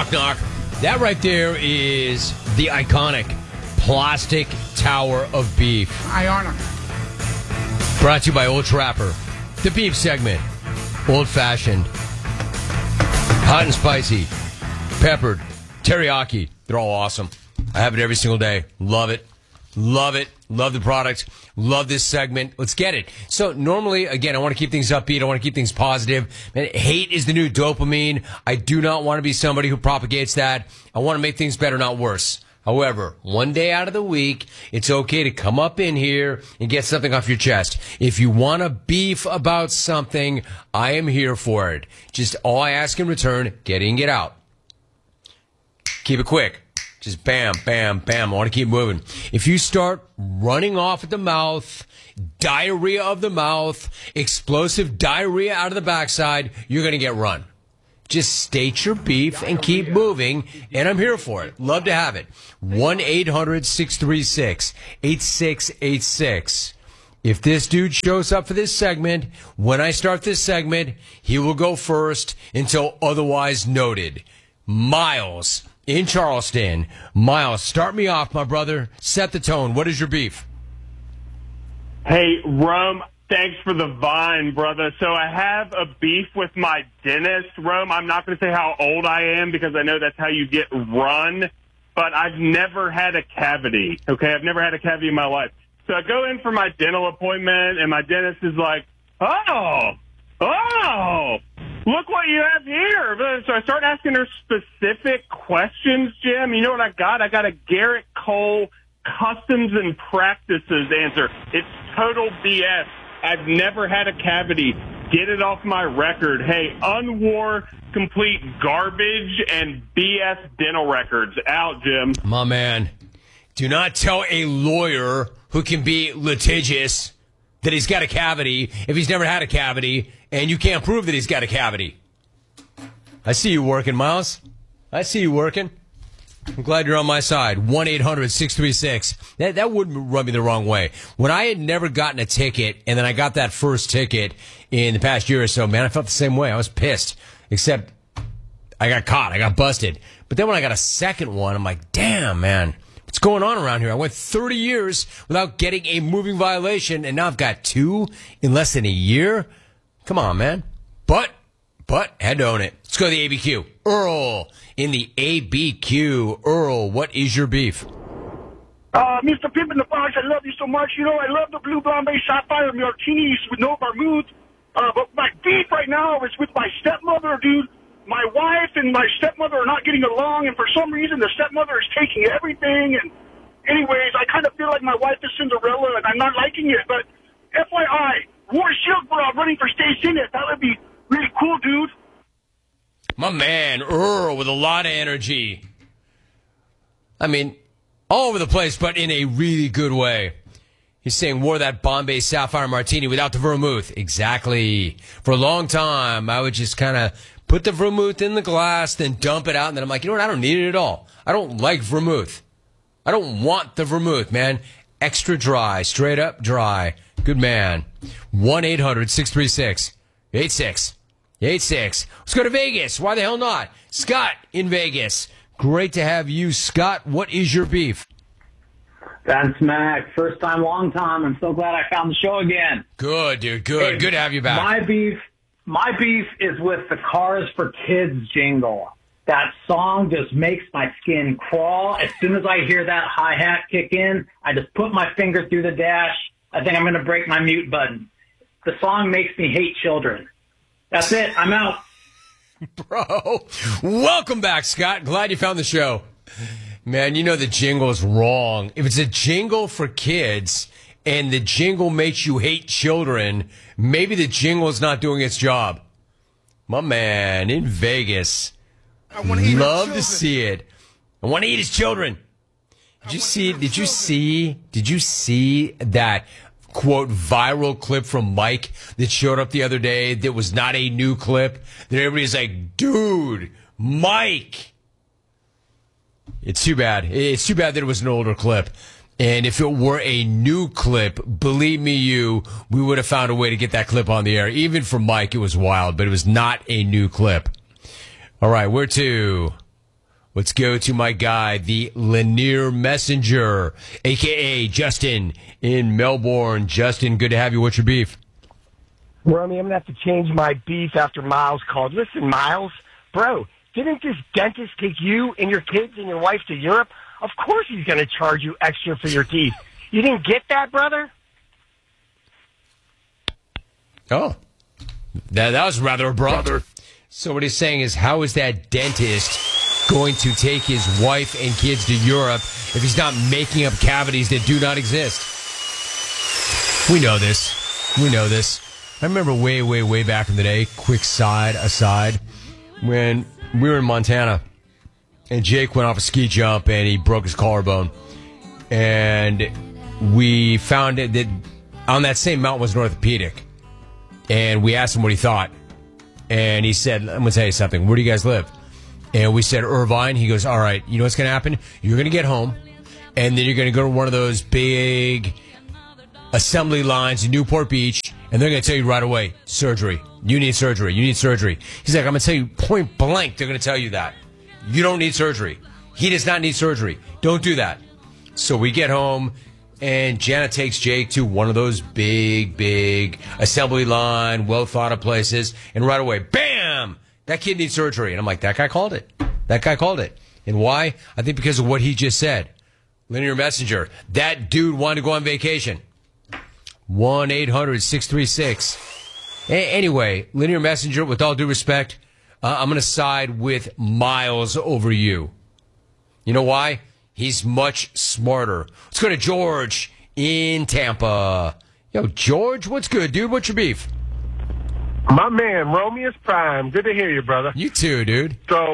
Knock, knock. That right there is the iconic plastic tower of beef. Ionic. Brought to you by Old Trapper. The beef segment. Old fashioned. Hot and spicy. Peppered. Teriyaki. They're all awesome. I have it every single day. Love it. Love it. Love the product. Love this segment. Let's get it. So normally, again, I want to keep things upbeat. I want to keep things positive. Man, hate is the new dopamine. I do not want to be somebody who propagates that. I want to make things better, not worse. However, one day out of the week, it's okay to come up in here and get something off your chest. If you want to beef about something, I am here for it. Just all I ask in return, get in, get out. Keep it quick. Just bam, bam, bam. I want to keep moving. If you start running off at the mouth, diarrhea of the mouth, explosive diarrhea out of the backside, you're going to get run. Just state your beef and keep moving, and I'm here for it. Love to have it. 1-800-636-8686. If this dude shows up for this segment, when I start this segment, he will go first until otherwise noted. Miles in Charleston. Miles, start me off, my brother. Set the tone. What is your beef? Hey, Rome, thanks for the vine, brother. So I have a beef with my dentist, Rome. I'm not going to say how old I am because I know that's how you get run, but I've never had a cavity, okay? I've never had a cavity in my life. So I go in for my dental appointment, and my dentist is like, oh, look what you have here. So I start asking her specific questions, Jim. You know what I got? I got a Garrett Cole Customs and Practices answer. It's total BS. I've never had a cavity. Get it off my record. Hey, unwar, complete garbage and BS dental records. Out, Jim. My man, do not tell a lawyer who can be litigious that he's got a cavity if he's never had a cavity, and you can't prove that he's got a cavity. I see you working, Miles. I see you working. I'm glad you're on my side. 1-800-636. That wouldn't rub me the wrong way. When I had never gotten a ticket, and then I got that first ticket in the past year or so, man, I felt the same way. I was pissed. Except I got caught. I got busted. But then when I got a second one, I'm like, damn, man. What's going on around here? I went 30 years without getting a moving violation, and now I've got 2 in less than a year? Come on, man. But, had to own it. Let's go to the ABQ. Earl in the ABQ. Earl, what is your beef? Mr. Pimp in the Box, I love you so much. You know, I love the Blue Bombay Sapphire Martinis with no vermouth. But my beef right now is with my stepmother, dude. My wife and my stepmother are not getting along, and for some reason the stepmother is taking everything. And anyways, I kind of feel like my wife is Cinderella, and I'm not liking it. But FYI, War Shilkborough running for state senate. That would be really cool, dude. My man, Earl, with a lot of energy. I mean, all over the place, but in a really good way. He's saying, wore that Bombay Sapphire Martini without the vermouth. Exactly. For a long time, I would just kind of put the vermouth in the glass, then dump it out, and then I'm like, you know what? I don't need it at all. I don't like vermouth. I don't want the vermouth, man. Extra dry, straight up dry. Good man. 1-800-636-8686. Let's go to Vegas. Why the hell not? Scott in Vegas. Great to have you, Scott. What is your beef? That's Mac. First time, long time. I'm so glad I found the show again. Good, dude. Good. Hey, good to have you back. My beef is with the Cars for Kids jingle. That song just makes my skin crawl. As soon as I hear that hi-hat kick in, I just put my finger through the dash. I think I'm going to break my mute button. The song makes me hate children. That's it. I'm out. Bro, welcome back, Scott. Glad you found the show. Man, you know the jingle is wrong. If it's a jingle for kids and the jingle makes you hate children, maybe the jingle is not doing its job. My man in Vegas. I want to eat Love to see it. I want to eat his children. Did you see that quote viral clip from Mike that showed up the other day that was not a new clip? That everybody's like, dude, Mike. It's too bad. It's too bad that it was an older clip. And if it were a new clip, believe me, we would have found a way to get that clip on the air. Even for Mike, it was wild, but it was not a new clip. All right, where to? Let's go to my guy, the Lanier Messenger, a.k.a. Justin in Melbourne. Justin, good to have you. What's your beef? Romy, I'm going to have to change my beef after Miles called. Listen, Miles, bro, didn't this dentist take you and your kids and your wife to Europe? Of course he's going to charge you extra for your teeth. You didn't get that, brother? Oh, that was rather abrupt. So what he's saying is, how is that dentist going to take his wife and kids to Europe if he's not making up cavities that do not exist? We know this. I remember way back in the day, quick aside, when we were in Montana and Jake went off a ski jump and he broke his collarbone. And we found that on that same mountain was an orthopedic. And we asked him what he thought. And he said, I'm going to tell you something. Where do you guys live? And we said, Irvine. He goes, all right, you know what's going to happen? You're going to get home, and then you're going to go to one of those big assembly lines in Newport Beach, and they're going to tell you right away, surgery. You need surgery. He's like, I'm going to tell you point blank, they're going to tell you that. You don't need surgery. He does not need surgery. Don't do that. So we get home, and Janet takes Jake to one of those big assembly line, well-thought-of places, and right away, bam! That kid needs surgery. And I'm like, that guy called it. And why? I think because of what he just said. Linear Messenger. That dude wanted to go on vacation. 1-800-636. Anyway, Linear Messenger, with all due respect, I'm going to side with Miles over you. You know why? He's much smarter. Let's go to George in Tampa. Yo, George, what's good, dude? What's your beef? My man, Romeus Prime. Good to hear you, brother. You too, dude. So,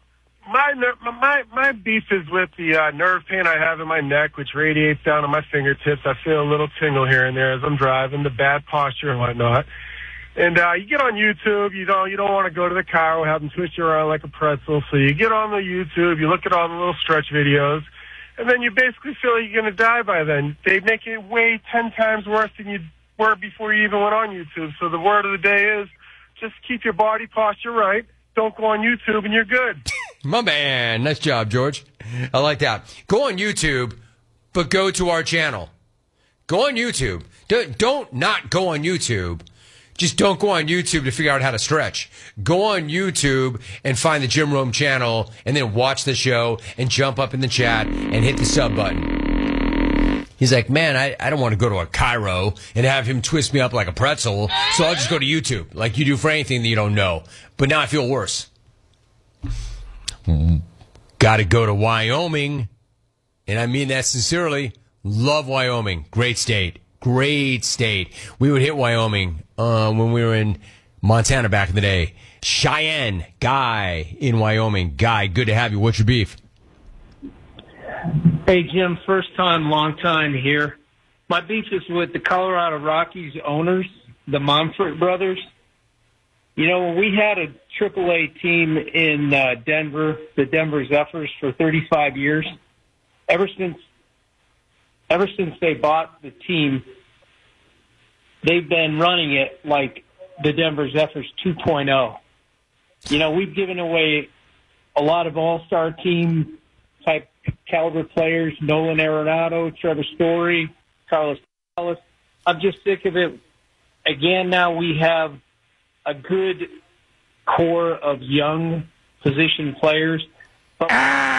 my beef is with the nerve pain I have in my neck, which radiates down to my fingertips. I feel a little tingle here and there as I'm driving, the bad posture and whatnot. And you get on YouTube, you don't want to go to the car, have them twist you around like a pretzel. So you get on the YouTube, you look at all the little stretch videos, and then you basically feel like you're going to die by then. They make it way 10 times worse than you were before you even went on YouTube. So the word of the day is just keep your body posture right. Don't go on YouTube and you're good. My man. Nice job, George. I like that. Go on YouTube, but go to our channel. Go on YouTube. Don't not go on YouTube. Just don't go on YouTube to figure out how to stretch. Go on YouTube and find the Jim Rome channel and then watch the show and jump up in the chat and hit the sub button. He's like, man, I don't want to go to a Cairo and have him twist me up like a pretzel, so I'll just go to YouTube like you do for anything that you don't know. But now I feel worse. Got to go to Wyoming, and I mean that sincerely. Love Wyoming. Great state. Great state. We would hit Wyoming when we were in Montana back in the day. Cheyenne, Guy in Wyoming. Guy, good to have you. What's your beef? Hey, Jim, first time, long time here. My beef is with the Colorado Rockies owners, the Monfort brothers. You know, we had a AAA team in Denver, the Denver Zephyrs, for 35 years. Ever since they bought the team, they've been running it like the Denver Zephyrs 2.0. You know, we've given away a lot of all-star team type caliber players, Nolan Arenado, Trevor Story, Carlos Gonzalez. I'm just sick of it. Again, now we have a good core of young position players. Brother?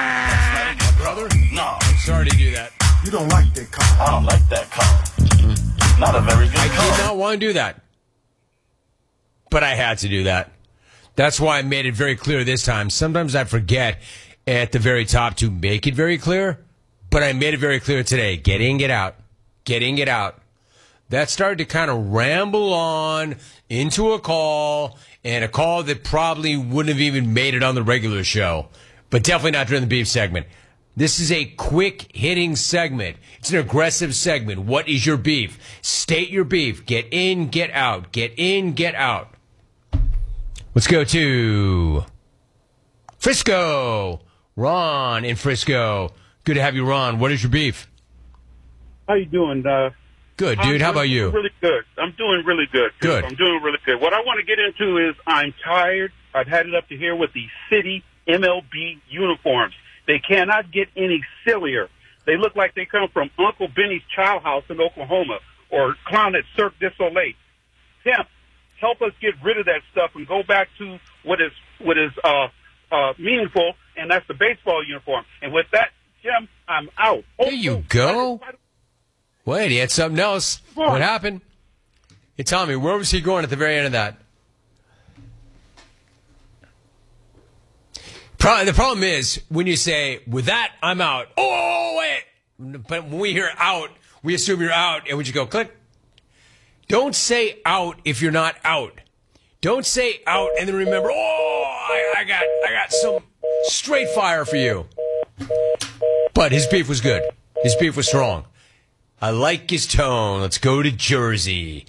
No. I'm sorry to do that. You don't like that call. I don't like that call. Not a very good call. I did not want to do that. But I had to do that. That's why I made it very clear this time. Sometimes I forget at the very top to make it very clear, but I made it very clear today. Get in, get out. Get in, get out. That started to kind of ramble on into a call, and a call that probably wouldn't have even made it on the regular show, but definitely not during the beef segment. This is a quick-hitting segment. It's an aggressive segment. What is your beef? State your beef. Get in, get out. Get in, get out. Let's go to Frisco. Ron in Frisco. Good to have you, Ron. What is your beef? How you doing? Good, dude. How about you? Really good. I'm doing really good. Good. I'm doing really good. What I want to get into is I'm tired I've had it up to here with the city MLB uniforms. They cannot get any sillier. They look like they come from Uncle Benny's Child House in Oklahoma or clown at Cirque du Soleil. Tim, help us get rid of that stuff and go back to what is meaningful, and that's the baseball uniform. And with that, Jim, I'm out. There you go. Wait, he had something else. What happened? Hey, Tommy, where was he going at the very end of that? The problem is when you say, with that, I'm out. Oh, wait. But when we hear out, we assume you're out, and we just go click. Don't say out if you're not out. Don't say out and then remember, I got some straight fire for you. But his beef was good. His beef was strong. I like his tone. Let's go to Jersey.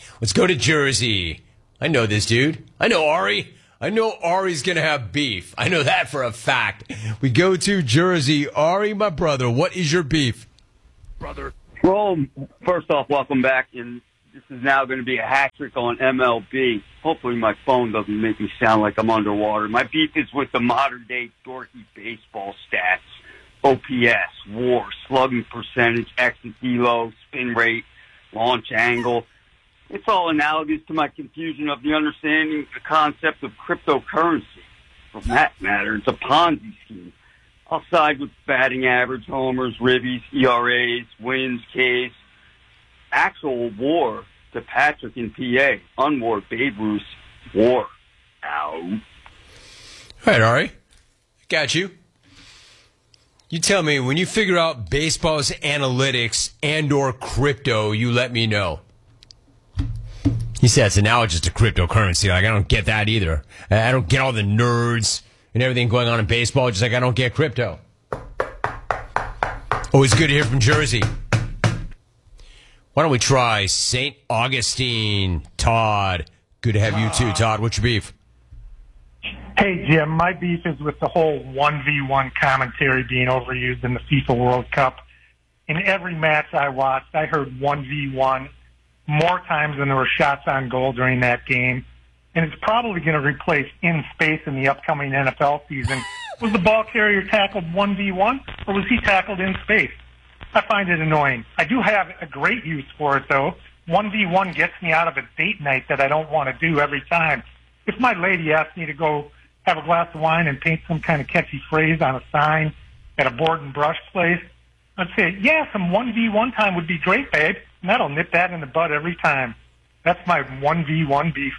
I know this dude. I know Ari. I know Ari's going to have beef. I know that for a fact. We go to Jersey. Ari, my brother, what is your beef? Brother. Well, first off, welcome back. And this is now going to be a hat trick on MLB. Hopefully my phone doesn't make me sound like I'm underwater. My beef is with the modern-day dorky baseball stats. OPS, WAR, slugging percentage, exit elo, spin rate, launch angle. It's all analogous to my confusion of the understanding the concept of cryptocurrency. For that matter, it's a Ponzi scheme. I'll side with batting average, homers, ribbies, ERAs, wins, Ks. Actual WAR to Patrick in PA. Unwar Babe Ruth. WAR. Out. All right, Ari. Got you. You tell me, when you figure out baseball's analytics and or crypto, you let me know. He said it's analogous to cryptocurrency. Like, I don't get that either. I don't get all the nerds and everything going on in baseball, just like I don't get crypto. Always good to hear from Jersey. Why don't we try St. Augustine? Todd. Good to have you too, Todd. What's your beef? Hey, Jim, my beef is with the whole 1v1 commentary being overused in the FIFA World Cup. In every match I watched, I heard 1v1 more times than there were shots on goal during that game. And it's probably going to replace in space in the upcoming NFL season. Was the ball carrier tackled 1v1, or was he tackled in space? I find it annoying. I do have a great use for it, though. 1v1 gets me out of a date night that I don't want to do every time. If my lady asks me to go have a glass of wine and paint some kind of catchy phrase on a sign at a board and brush place, I'd say, yeah, some 1v1 time would be great, babe. And that'll nip that in the bud every time. That's my 1v1 beef.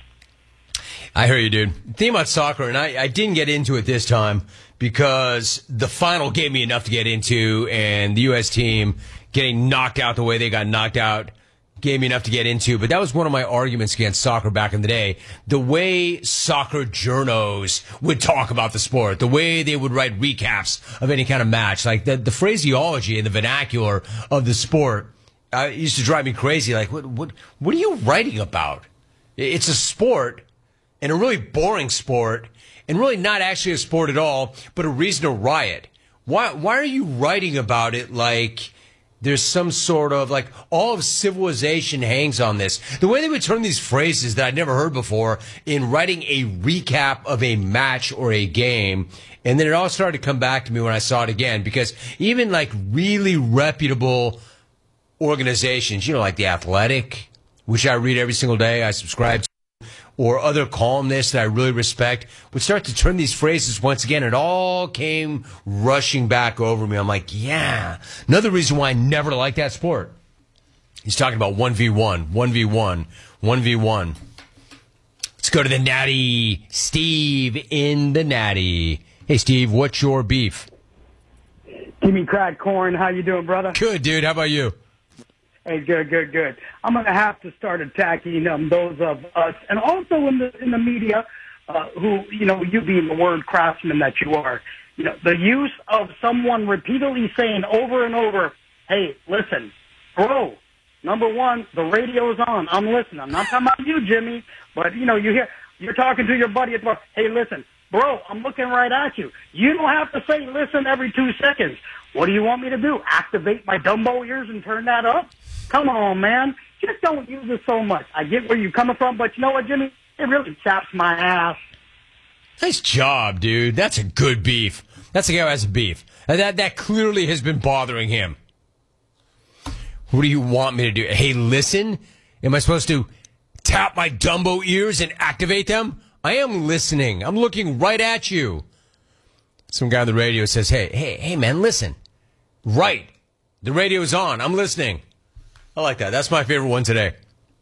I hear you, dude. Thing about soccer, and I didn't get into it this time because the final gave me enough to get into, and the U.S. team getting knocked out the way they got knocked out gave me enough to get into. But that was one of my arguments against soccer back in the day. The way soccer journos would talk about the sport, the way they would write recaps of any kind of match, like the phraseology and the vernacular of the sport used to drive me crazy. Like, what are you writing about? It's a sport, and a really boring sport, and really not actually a sport at all, but a reason to riot. Why are you writing about it like there's some sort of, like, all of civilization hangs on this? The way they would turn these phrases that I'd never heard before in writing a recap of a match or a game, and then it all started to come back to me when I saw it again, because even, like, really reputable organizations, you know, like The Athletic, which I read every single day, I subscribe to, or other columnists that I really respect, would start to turn these phrases once again. It all came rushing back over me. I'm like, yeah. Another reason why I never liked that sport. He's talking about 1v1, 1v1, 1v1. Let's go to the Natty. Steve in the Natty. Hey, Steve, what's your beef? Give me crack corn. How you doing, brother? Good, dude. How about you? Hey, good. I'm going to have to start attacking those of us, and also in the media, who, you know, you being the word craftsman that you are, you know, the use of someone repeatedly saying over and over, hey, listen, bro, number one, the radio's on. I'm listening. I'm not talking about you, Jimmy, but, you know, you're talking to your buddy at the bar. Hey, listen, bro, I'm looking right at you. You don't have to say listen every 2 seconds. What do you want me to do? Activate my Dumbo ears and turn that up? Come on, man. Just don't use it so much. I get where you're coming from, but you know what, Jimmy? It really chaps my ass. Nice job, dude. That's a good beef. That's a guy who has a beef. That clearly has been bothering him. What do you want me to do? Hey, listen? Am I supposed to tap my Dumbo ears and activate them? I am listening. I'm looking right at you. Some guy on the radio says, hey, man, listen. Right. The radio's on. I'm listening. I like that. That's my favorite one today.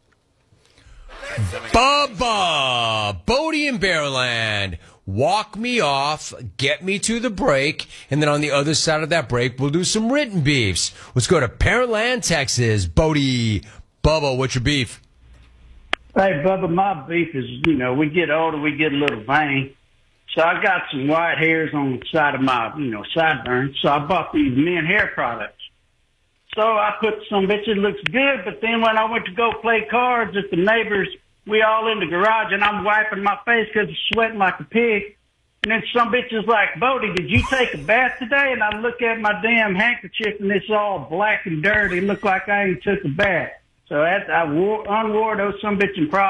Bubba, Bodie in Bearland. Walk me off, get me to the break, and then on the other side of that break, we'll do some written beefs. Let's go to Pearland, Texas. Bodie, Bubba, what's your beef? Hey, Bubba, my beef is, we get older, we get a little vain. So I got some white hairs on the side of my, sideburns. So I bought these men hair products. So I put some bitches, looks good, but then when I went to go play cards at the neighbors, we all in the garage, and I'm wiping my face because I'm sweating like a pig. And then some bitch is like, Bodie, did you take a bath today? And I look at my damn handkerchief, and it's all black and dirty. It looked like I ain't took a bath. So I unwore those some bitch in